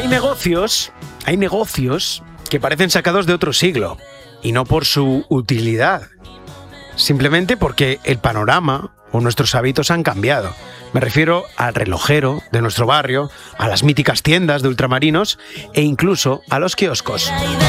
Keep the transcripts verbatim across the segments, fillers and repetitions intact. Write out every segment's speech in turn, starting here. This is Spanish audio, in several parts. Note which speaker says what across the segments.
Speaker 1: Hay negocios, hay negocios que parecen sacados de otro siglo, y no por su utilidad, simplemente porque el panorama o nuestros hábitos han cambiado. Me refiero al relojero de nuestro barrio, a las míticas tiendas de ultramarinos e incluso a los kioscos.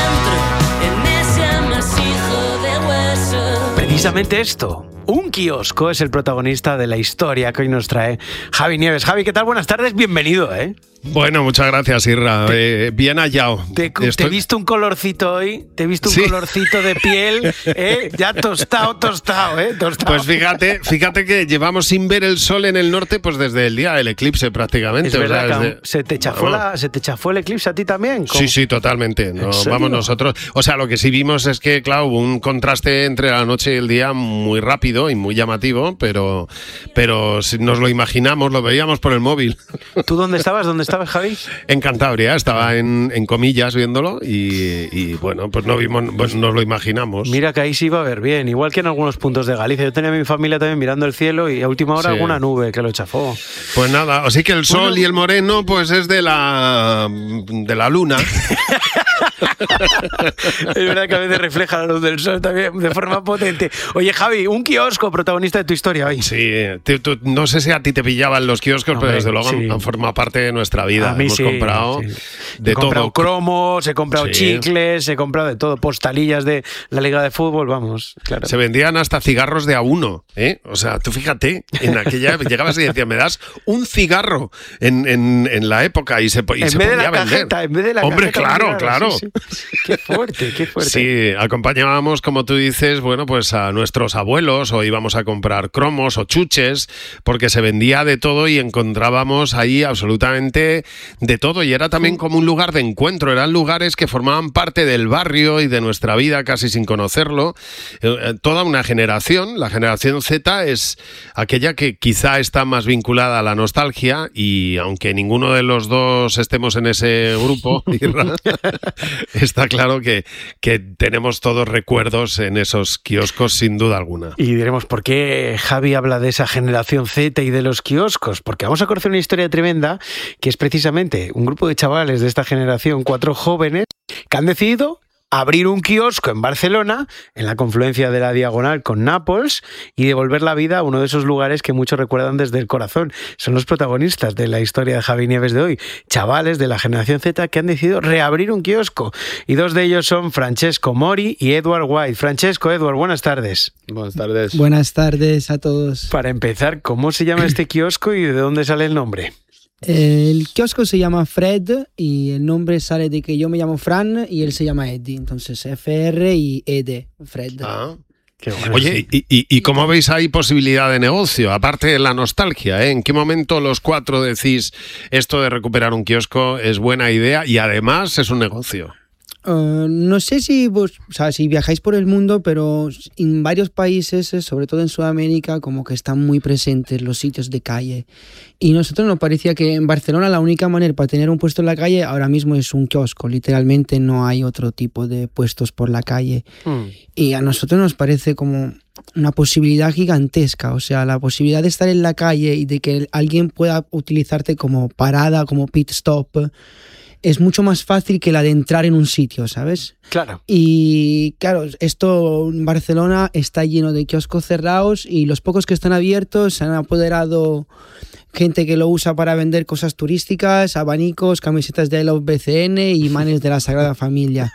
Speaker 1: Precisamente esto, un kiosco, es el protagonista de la historia que hoy nos trae Javi Nieves. Javi, ¿qué tal? Buenas tardes, bienvenido, ¿eh?
Speaker 2: Bueno, muchas gracias, Irra. Te, eh, bien hallado.
Speaker 1: Te, Estoy... te he visto un colorcito hoy, te he visto un ¿Sí? colorcito de piel, ¿eh? Ya tostado, tostado, ¿eh? Tostado.
Speaker 2: Pues fíjate, fíjate que llevamos sin ver el sol en el norte pues desde el día del eclipse prácticamente.
Speaker 1: Es verdad,
Speaker 2: o sea, desde...
Speaker 1: ¿Se, te chafó
Speaker 2: bueno.
Speaker 1: la, ¿Se te chafó el eclipse a ti también?
Speaker 2: ¿Cómo? Sí, sí, totalmente. No, vamos nosotros. O sea, lo que sí vimos es que, claro, hubo un contraste entre la noche y el día muy rápido y muy llamativo, pero, pero si nos lo imaginamos, lo veíamos por el móvil.
Speaker 1: ¿Tú dónde estabas? ¿Dónde estabas, Javi?
Speaker 2: En Cantabria, estaba en, en Comillas viéndolo y, y bueno, pues no vimos, pues nos lo imaginamos.
Speaker 1: Mira que ahí sí iba a ver bien, igual que en algunos puntos de Galicia. Yo tenía a mi familia también mirando el cielo y a última hora sí. alguna nube que lo chafó.
Speaker 2: Pues nada, así que el sol bueno. y el moreno pues es de la, de la luna.
Speaker 1: Es verdad que a veces refleja la luz del sol también de forma potente. Oye, Javi, un kiosco protagonista de tu historia hoy.
Speaker 2: Sí, tú, tú, no sé si a ti te pillaban los kioscos, Hombre, pero desde luego sí. han formado parte de nuestra vida.
Speaker 1: A mí
Speaker 2: Hemos
Speaker 1: sí,
Speaker 2: comprado
Speaker 1: sí.
Speaker 2: de
Speaker 1: he
Speaker 2: todo.
Speaker 1: comprado cromos, he comprado
Speaker 2: sí.
Speaker 1: chicles, he comprado de todo, postalillas de la Liga de Fútbol, vamos. Claro.
Speaker 2: Se vendían hasta cigarros de a uno, ¿eh? O sea, tú fíjate, en aquella llegabas y decías, me das un cigarro en, en, en la época y se, y
Speaker 1: en
Speaker 2: se
Speaker 1: vez
Speaker 2: podía
Speaker 1: de la
Speaker 2: vender.
Speaker 1: Cajeta, en vez de la
Speaker 2: Hombre,
Speaker 1: cajeta,
Speaker 2: claro, claro.
Speaker 1: Sí, sí. Qué fuerte, qué fuerte.
Speaker 2: Sí, acompañábamos, como tú dices, bueno, pues a nuestros abuelos o íbamos a comprar cromos o chuches porque se vendía de todo y encontrábamos ahí absolutamente de todo y era también como un lugar de encuentro, eran lugares que formaban parte del barrio y de nuestra vida casi sin conocerlo. Eh, toda una generación, la generación Z es aquella que quizá está más vinculada a la nostalgia y aunque ninguno de los dos estemos en ese grupo, está claro que, que tenemos todos recuerdos en esos kioscos sin duda alguna.
Speaker 1: Y diremos, ¿por qué Javi habla de esa generación Z y de los kioscos? Porque vamos a conocer una historia tremenda que es precisamente un grupo de chavales de esta generación, cuatro jóvenes, que han decidido abrir un kiosco en Barcelona, en la confluencia de la Diagonal con Nàpols, y devolver la vida a uno de esos lugares que muchos recuerdan desde el corazón. Son los protagonistas de la historia de Javi Nieves de hoy, chavales de la generación Z que han decidido reabrir un kiosco. Y dos de ellos son Francesco Mori y Edward White. Francesco, Edward, buenas tardes.
Speaker 3: Buenas tardes.
Speaker 4: Buenas tardes a todos.
Speaker 1: Para empezar, ¿cómo se llama este kiosco y de dónde sale el nombre?
Speaker 4: El kiosco se llama Fred y el nombre sale de que yo me llamo Fran y él se llama Eddie, entonces F R y E D, Fred.
Speaker 2: Ah. Qué bueno. Oye, ¿y, y, ¿y cómo veis ahí posibilidad de negocio? Aparte de la nostalgia, ¿eh? ¿En qué momento los cuatro decís esto de recuperar un kiosco es buena idea y además es un negocio?
Speaker 4: Uh, no sé si, vos, o sea, si viajáis por el mundo, pero en varios países, sobre todo en Sudamérica, como que están muy presentes los sitios de calle. Y nosotros nos parecía que en Barcelona la única manera para tener un puesto en la calle ahora mismo es un kiosco. Literalmente no hay otro tipo de puestos por la calle. Mm. Y a nosotros nos parece como una posibilidad gigantesca. O sea, la posibilidad de estar en la calle y de que alguien pueda utilizarte como parada, como pit stop, es mucho más fácil que la de entrar en un sitio, ¿sabes?
Speaker 1: Claro.
Speaker 4: Y claro, esto en Barcelona está lleno de kioscos cerrados y los pocos que están abiertos se han apoderado gente que lo usa para vender cosas turísticas, abanicos, camisetas de I Love B C N y imanes de la Sagrada Familia.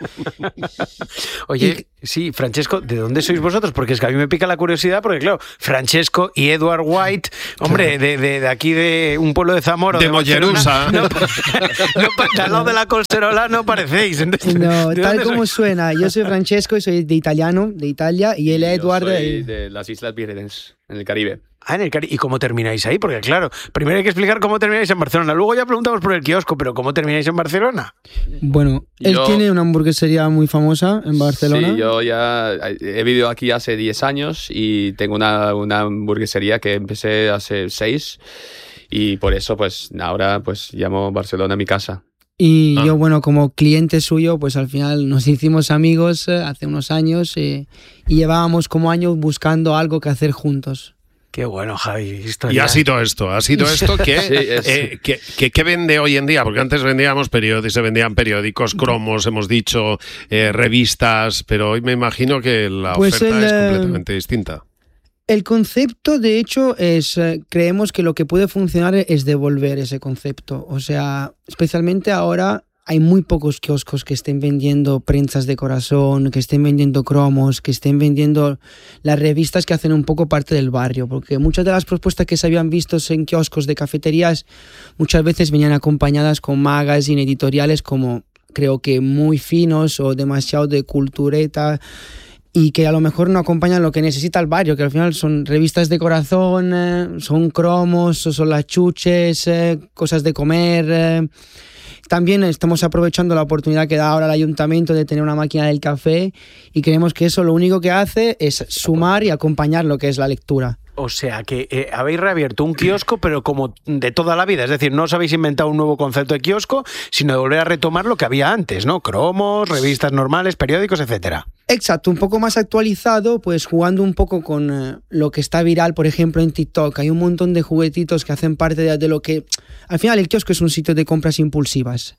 Speaker 1: Oye, y, sí, Francesco, ¿de dónde sois vosotros? Porque es que a mí me pica la curiosidad, porque claro, Francesco y Edward White, hombre, de, de, de aquí de un pueblo de Zamora.
Speaker 2: De, de Mollerusa.
Speaker 1: No, no, al lado de la Collserola no parecéis. Entonces,
Speaker 4: no, tal como suena. Yo soy Francesco y soy de italiano, de Italia, y él es Edward.
Speaker 3: Yo soy de las Islas Vírgenes, en el Caribe.
Speaker 1: Ah, en el Caribe. ¿Y cómo termináis ahí? Porque claro, primero hay que explicar cómo termináis en Barcelona. Luego ya preguntamos por el kiosco, pero ¿cómo termináis en Barcelona?
Speaker 4: Bueno, él yo, tiene una hamburguesería muy famosa en Barcelona.
Speaker 3: Sí, yo ya he vivido aquí hace diez años y tengo una, una hamburguesería que empecé hace seis y por eso pues ahora pues llamo Barcelona mi casa.
Speaker 4: Y
Speaker 2: ah.
Speaker 4: yo, bueno, como cliente suyo, pues al final nos hicimos amigos eh, hace unos años eh, y llevábamos como años buscando algo que hacer juntos.
Speaker 1: Qué bueno, Javi.
Speaker 2: Y ha sido esto, ha sido esto que,
Speaker 3: sí, es...
Speaker 2: eh, que, que, que vende hoy en día, porque antes vendíamos periódicos, se vendían periódicos, cromos, hemos dicho, eh, revistas, pero hoy me imagino que la
Speaker 4: pues
Speaker 2: oferta
Speaker 4: el,
Speaker 2: es completamente distinta.
Speaker 4: El concepto, de hecho, es creemos que lo que puede funcionar es devolver ese concepto. O sea, especialmente ahora hay muy pocos kioscos que estén vendiendo prensas de corazón, que estén vendiendo cromos, que estén vendiendo las revistas que hacen un poco parte del barrio, porque muchas de las propuestas que se habían visto en kioscos de cafeterías muchas veces venían acompañadas con magazines editoriales como creo que muy finos o demasiado de cultureta, y que a lo mejor no acompañan lo que necesita el barrio, que al final son revistas de corazón, eh, son cromos, son las chuches, eh, cosas de comer. Eh. También estamos aprovechando la oportunidad que da ahora el ayuntamiento de tener una máquina del café, y creemos que eso lo único que hace es sumar y acompañar lo que es la lectura.
Speaker 1: O sea, que eh, habéis reabierto un kiosco, pero como de toda la vida. Es decir, no os habéis inventado un nuevo concepto de kiosco, sino de volver a retomar lo que había antes, ¿no? Cromos, revistas normales, periódicos, etcétera.
Speaker 4: Exacto, un poco más actualizado, pues jugando un poco con eh, lo que está viral, por ejemplo, en TikTok. Hay un montón de juguetitos que hacen parte de, de lo que... Al final el kiosco es un sitio de compras impulsivas.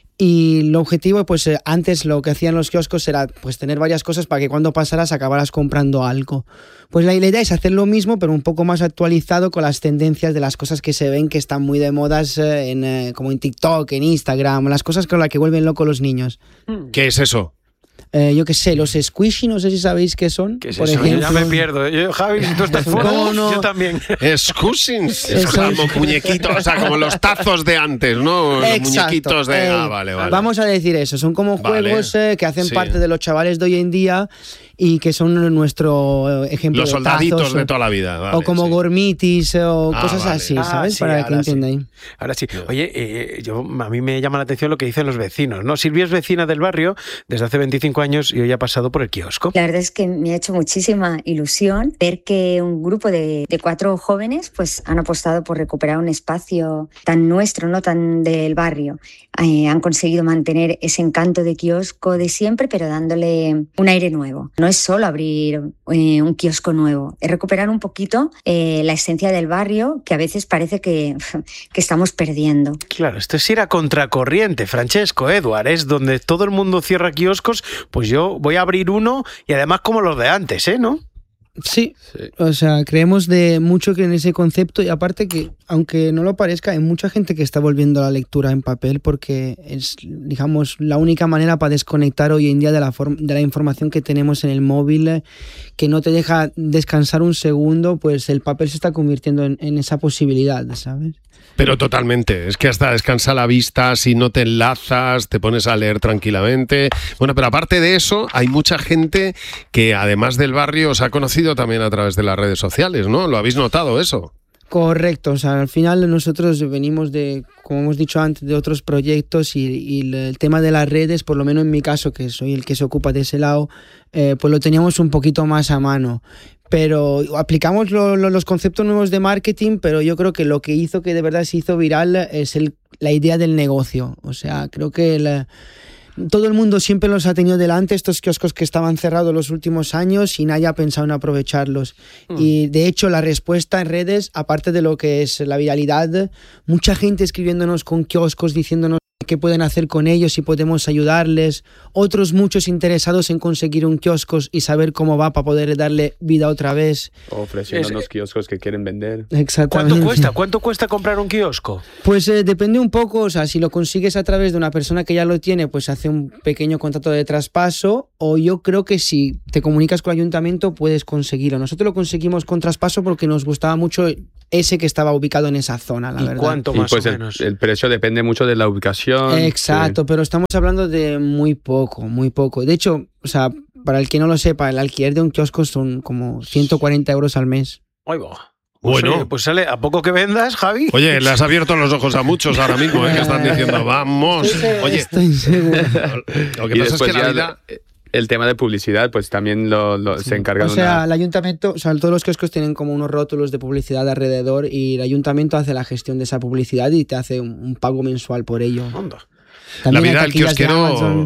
Speaker 4: Y el objetivo, pues eh, antes lo que hacían los kioscos era pues tener varias cosas para que cuando pasaras acabaras comprando algo. Pues la idea es hacer lo mismo, pero un poco más actualizado con las tendencias de las cosas que se ven que están muy de modas, eh, en, eh, como en TikTok, en Instagram, las cosas con las que vuelven locos los niños.
Speaker 2: ¿Qué es eso?
Speaker 4: Eh, yo qué sé, los squishy, no sé si sabéis qué son.
Speaker 1: ¿Qué es
Speaker 4: por
Speaker 1: eso?
Speaker 4: ejemplo.
Speaker 1: Yo ya me pierdo. Yo, Javi, si tú estás fuera,
Speaker 4: No, no.
Speaker 1: yo también.
Speaker 2: Squishings, es como muñequitos, o sea, como los tazos de antes, ¿no? Los
Speaker 4: Exacto.
Speaker 2: muñequitos de...
Speaker 4: Eh,
Speaker 2: ah, vale, vale.
Speaker 4: Vamos a decir eso, son como
Speaker 2: Vale.
Speaker 4: juegos eh, que hacen
Speaker 2: Sí.
Speaker 4: parte de los chavales de hoy en día y que son nuestro ejemplo
Speaker 2: Los
Speaker 4: de
Speaker 2: soldaditos
Speaker 4: tazos,
Speaker 2: de
Speaker 4: o,
Speaker 2: toda la vida. Vale,
Speaker 4: o como
Speaker 2: sí.
Speaker 4: gormitis o
Speaker 2: Ah,
Speaker 4: cosas
Speaker 2: vale.
Speaker 4: así,
Speaker 1: Ah,
Speaker 4: ¿sabes?
Speaker 1: sí,
Speaker 4: Para que
Speaker 1: ahora sí.
Speaker 4: entendáis.
Speaker 1: Ahora sí. Oye, eh, yo, a mí me llama la atención lo que dicen los vecinos, ¿no? Silvia es vecina del barrio desde hace veinticinco años y hoy ha pasado por el kiosco.
Speaker 5: La verdad es que me ha hecho muchísima ilusión ver que un grupo de, de cuatro jóvenes pues han apostado por recuperar un espacio tan nuestro, no tan del barrio. Eh, han conseguido mantener ese encanto de kiosco de siempre, pero dándole un aire nuevo. No es solo abrir eh, un kiosco nuevo, es recuperar un poquito eh, la esencia del barrio que a veces parece que, que estamos perdiendo.
Speaker 1: Claro, esto es ir a contracorriente, Francesco, Eduard, es donde todo el mundo cierra kioscos, pues yo voy a abrir uno y además como los de antes, ¿eh? ¿No?
Speaker 4: Sí,
Speaker 3: Sí.
Speaker 4: o sea, creemos de mucho que en ese concepto, y aparte que, aunque no lo parezca, hay mucha gente que está volviendo a la lectura en papel porque es, digamos, la única manera para desconectar hoy en día de la, form- de la información que tenemos en el móvil, eh, que no te deja descansar un segundo, pues el papel se está convirtiendo en, en esa posibilidad, ¿sabes?
Speaker 2: Pero totalmente, es que hasta descansa la vista, si no te enlazas, te pones a leer tranquilamente. Bueno, pero aparte de eso, hay mucha gente que además del barrio os ha conocido también a través de las redes sociales, ¿no? ¿Lo habéis notado eso?
Speaker 4: Correcto, o sea, al final nosotros venimos de, como hemos dicho antes, de otros proyectos y, y el tema de las redes, por lo menos en mi caso, que soy el que se ocupa de ese lado, eh, pues lo teníamos un poquito más a mano. Pero aplicamos lo, lo, los conceptos nuevos de marketing, pero yo creo que lo que hizo que de verdad se hizo viral es el, la idea del negocio. O sea, creo que el, todo el mundo siempre los ha tenido delante, estos kioscos que estaban cerrados los últimos años y nadie ha pensado en aprovecharlos. Mm. Y de hecho la respuesta en redes, aparte de lo que es la viralidad, mucha gente escribiéndonos con kioscos, diciéndonos qué pueden hacer con ellos y podemos ayudarles, otros muchos interesados en conseguir un kiosco y saber cómo va para poder darle vida otra vez.
Speaker 3: Ofreciéndonos es, kioscos que quieren vender.
Speaker 4: Exactamente.
Speaker 1: ¿Cuánto cuesta? ¿Cuánto cuesta comprar un kiosco?
Speaker 4: Pues eh, depende un poco, o sea, si lo consigues a través de una persona que ya lo tiene, pues hace un pequeño contrato de traspaso, o yo creo que si te comunicas con el ayuntamiento puedes conseguirlo. Nosotros lo conseguimos con traspaso porque nos gustaba mucho ese que estaba ubicado en esa zona, la
Speaker 1: ¿Y
Speaker 4: verdad.
Speaker 1: cuánto
Speaker 3: y
Speaker 1: más
Speaker 3: pues
Speaker 1: o
Speaker 3: el,
Speaker 1: menos?
Speaker 3: El precio depende mucho de la ubicación.
Speaker 4: Exacto, sí. Pero estamos hablando de muy poco, muy poco. De hecho, o sea, para el que no lo sepa, el alquiler de un kiosco son como ciento cuarenta euros al mes.
Speaker 1: Ay, va.
Speaker 2: Bueno,
Speaker 1: oye, pues sale a poco que vendas, Javi.
Speaker 2: Oye, le has abierto los ojos a muchos ahora mismo, ¿eh? Que están diciendo, vamos. Oye,
Speaker 4: estoy seguro.
Speaker 2: Lo que pasa es que la vida...
Speaker 3: El tema de publicidad, pues también lo, lo sí. se encarga.
Speaker 4: O
Speaker 3: de
Speaker 4: sea,
Speaker 3: una...
Speaker 4: el ayuntamiento, o sea, todos los kioscos tienen como unos rótulos de publicidad alrededor y el ayuntamiento hace la gestión de esa publicidad y te hace un, un pago mensual por ello.
Speaker 1: Onda.
Speaker 2: La vida del kiosquero...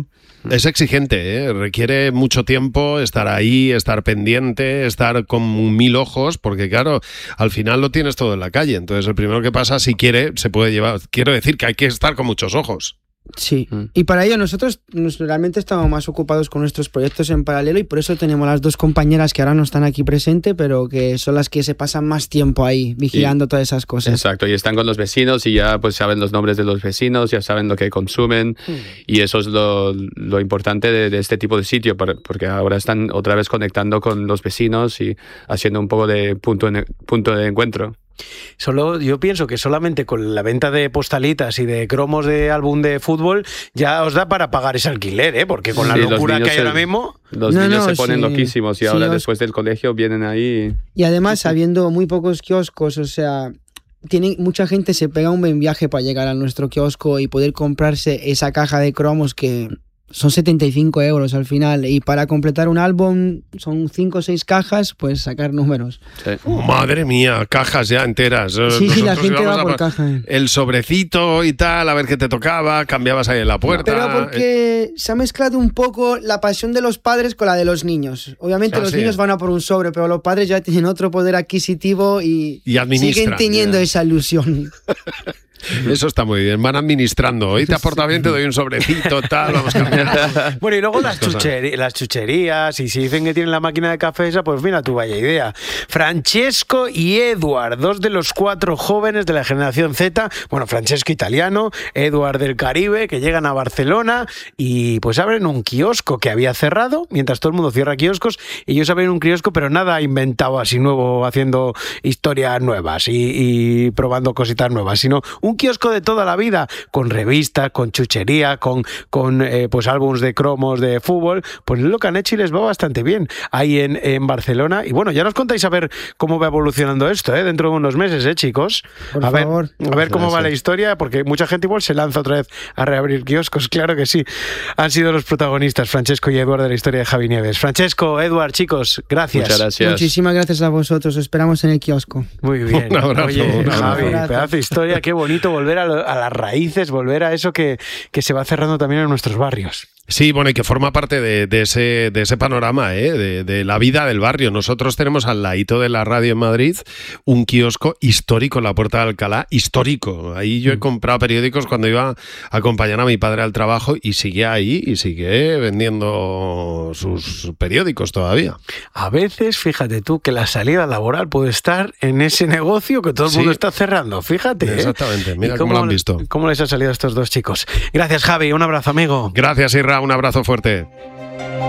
Speaker 2: Es exigente, ¿eh? Requiere mucho tiempo estar ahí, estar pendiente, estar con mil ojos, porque claro, al final lo tienes todo en la calle. Entonces el primero que pasa, si quiere, se puede llevar. Quiero decir que hay que estar con muchos ojos.
Speaker 4: Sí, y para ello nosotros nos, realmente estamos más ocupados con nuestros proyectos en paralelo y por eso tenemos las dos compañeras que ahora no están aquí presentes, pero que son las que se pasan más tiempo ahí vigilando y, todas esas cosas.
Speaker 3: Exacto, y están con los vecinos y ya pues saben los nombres de los vecinos, ya saben lo que consumen mm. y eso es lo, lo importante de, de este tipo de sitio, porque ahora están otra vez conectando con los vecinos y haciendo un poco de punto, en, punto de encuentro.
Speaker 1: Solo, yo pienso que solamente con la venta de postalitas y de cromos de álbum de fútbol ya os da para pagar ese alquiler, ¿eh? Porque con la sí, locura que hay se, ahora mismo...
Speaker 3: Los
Speaker 4: no,
Speaker 3: niños
Speaker 4: no,
Speaker 3: se ponen
Speaker 4: sí,
Speaker 3: loquísimos y
Speaker 4: sí,
Speaker 3: ahora
Speaker 4: os...
Speaker 3: después del colegio vienen ahí...
Speaker 4: Y además, habiendo muy pocos kioscos, o sea... Tiene, mucha gente se pega un buen viaje para llegar a nuestro kiosco y poder comprarse esa caja de cromos que... Son setenta y cinco euros al final y para completar un álbum son cinco o seis cajas, pues sacar números.
Speaker 2: Sí. Madre mía, cajas ya enteras.
Speaker 4: Sí, Nosotros sí, la gente va por
Speaker 2: a...
Speaker 4: caja.
Speaker 2: El sobrecito y tal, a ver qué te tocaba, cambiabas ahí en la puerta.
Speaker 4: Pero porque se ha mezclado un poco la pasión de los padres con la de los niños. Obviamente o sea, los sí. niños van a por un sobre, pero los padres ya tienen otro poder adquisitivo y,
Speaker 2: y
Speaker 4: siguen teniendo
Speaker 2: ya.
Speaker 4: esa ilusión.
Speaker 2: Eso está muy bien, van administrando. Hoy te aporta bien, te doy un sobrecito, tal, vamos cambiando.
Speaker 1: Bueno, y luego las, chucheri las chucherías, y si dicen que tienen la máquina de café esa, pues mira tú, vaya idea. Francesco y Eduard, dos de los cuatro jóvenes de la generación Z, bueno, Francesco italiano, Eduard del Caribe, que llegan a Barcelona y pues abren un kiosco que había cerrado, mientras todo el mundo cierra kioscos, ellos abren un kiosco, pero nada inventado así nuevo, haciendo historias nuevas y, y probando cositas nuevas, sino un kiosco de toda la vida, con revistas, con chuchería, con, con eh, pues álbumes de cromos de fútbol, pues es lo que han hecho y les va bastante bien ahí en, en Barcelona. Y bueno, ya nos contáis a ver cómo va evolucionando esto, ¿eh? Dentro de unos meses, ¿eh, chicos?
Speaker 4: Por
Speaker 1: a
Speaker 4: favor.
Speaker 1: ver, a ver cómo va la historia, porque mucha gente igual se lanza otra vez a reabrir kioscos, claro que sí. Han sido los protagonistas, Francesco y Eduard, de la historia de Javi Nieves. Francesco, Eduard, chicos, gracias.
Speaker 3: Muchas gracias.
Speaker 4: Muchísimas gracias a vosotros, os esperamos en el kiosco.
Speaker 1: Muy bien.
Speaker 2: Un abrazo.
Speaker 1: Oye,
Speaker 2: un abrazo.
Speaker 1: Javi, pedazo de historia, qué bonito volver a, lo, a las raíces, volver a eso que, que se va cerrando también en nuestros barrios.
Speaker 2: Sí, bueno, y que forma parte de, de, ese, de ese panorama, ¿eh? de, de la vida del barrio. Nosotros tenemos al ladito de la radio en Madrid un kiosco histórico en la Puerta de Alcalá, histórico. Ahí yo he comprado periódicos cuando iba a acompañar a mi padre al trabajo y sigue ahí y sigue vendiendo sus periódicos todavía.
Speaker 1: A veces, fíjate tú, que la salida laboral puede estar en ese negocio que todo el mundo sí. está cerrando, fíjate.
Speaker 2: Exactamente,
Speaker 1: ¿eh?
Speaker 2: mira cómo, cómo lo han visto.
Speaker 1: ¿Cómo les ha salido a estos dos chicos? Gracias, Javi, un abrazo, amigo.
Speaker 2: Gracias, Irra, un abrazo fuerte.